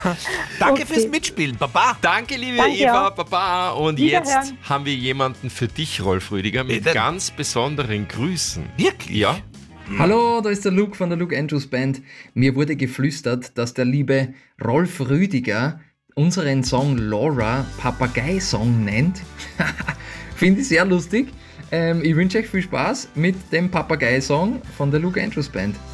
Danke Okay. fürs Mitspielen, Baba. Danke, liebe Danke Eva, auch. Baba. Und Wiederhören. jetzt haben wir jemanden für dich, Rolf Rüdiger, mit Bitte. ganz besonderen Grüßen. Wirklich? Ja, Hallo, da ist der Luke von der Luke Andrews Band. Mir wurde geflüstert, dass der liebe Rolf Rüdiger unseren Song Laura Papagei-Song nennt. Finde ich sehr lustig. Ich wünsche euch viel Spaß mit dem Papagei-Song von der Luke Andrews Band.